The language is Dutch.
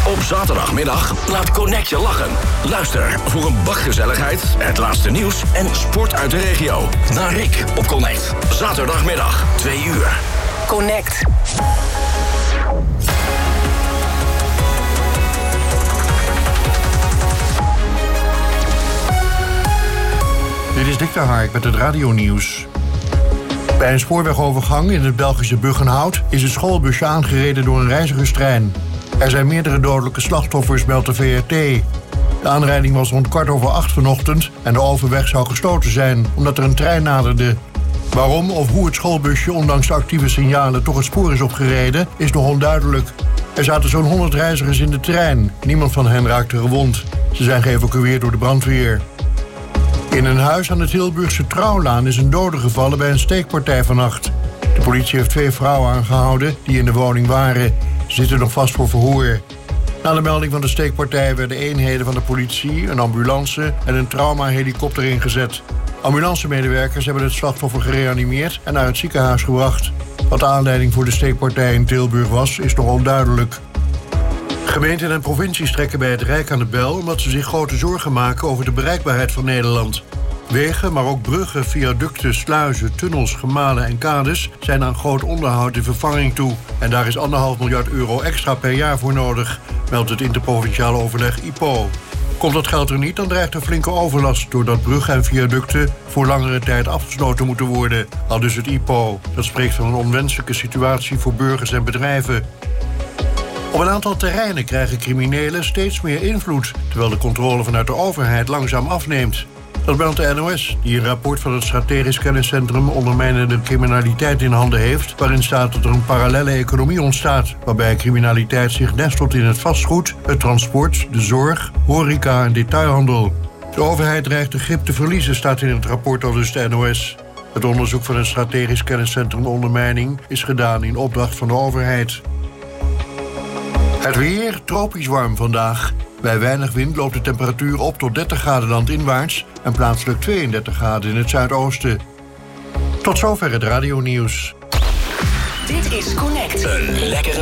Op zaterdagmiddag laat Connect je lachen. Luister voor een bak gezelligheid, het laatste nieuws en sport uit de regio. Naar Rick op Connect. Zaterdagmiddag, 2 uur. Connect. Dit is Dick de Hark met het radionieuws. Bij een spoorwegovergang in het Belgische Buggenhout is een schoolbusje aangereden door een reizigerstrein. Er zijn meerdere dodelijke slachtoffers, meldt de VRT. De aanrijding was rond 7:15 vanochtend en de overweg zou gesloten zijn omdat er een trein naderde. Waarom of hoe het schoolbusje ondanks de actieve signalen toch het spoor is opgereden, is nog onduidelijk. Er zaten zo'n 100 reizigers in de trein. Niemand van hen raakte gewond. Ze zijn geëvacueerd door de brandweer. In een huis aan de Tilburgse Trouwlaan is een dode gevallen bij een steekpartij vannacht. De politie heeft 2 vrouwen aangehouden die in de woning waren. Ze zitten nog vast voor verhoor. Na de melding van de steekpartij werden eenheden van de politie, een ambulance en een traumahelikopter ingezet. Ambulancemedewerkers hebben het slachtoffer gereanimeerd en naar het ziekenhuis gebracht. Wat de aanleiding voor de steekpartij in Tilburg was, is nog onduidelijk. Gemeenten en provincies trekken bij het Rijk aan de bel omdat ze zich grote zorgen maken over de bereikbaarheid van Nederland. Wegen, maar ook bruggen, viaducten, sluizen, tunnels, gemalen en kades zijn aan groot onderhoud en vervanging toe. En daar is €1,5 miljard extra per jaar voor nodig, meldt het interprovinciale overleg IPO. Komt dat geld er niet, dan dreigt er flinke overlast doordat bruggen en viaducten voor langere tijd afgesloten moeten worden, aldus het IPO. Dat spreekt van een onwenselijke situatie voor burgers en bedrijven. Op een aantal terreinen krijgen criminelen steeds meer invloed, terwijl de controle vanuit de overheid langzaam afneemt. Dat meldt de NOS, die een rapport van het Strategisch Kenniscentrum ondermijnende criminaliteit in handen heeft, waarin staat dat er een parallelle economie ontstaat, waarbij criminaliteit zich nestelt in het vastgoed, het transport, de zorg, horeca en detailhandel. De overheid dreigt de grip te verliezen, staat in het rapport aldus de NOS. Het onderzoek van het Strategisch Kenniscentrum ondermijning is gedaan in opdracht van de overheid. Het weer tropisch warm vandaag. Bij weinig wind loopt de temperatuur op tot 30 graden landinwaarts en plaatselijk 32 graden in het zuidoosten. Tot zover het radionieuws. Dit is Connect. Een lekkere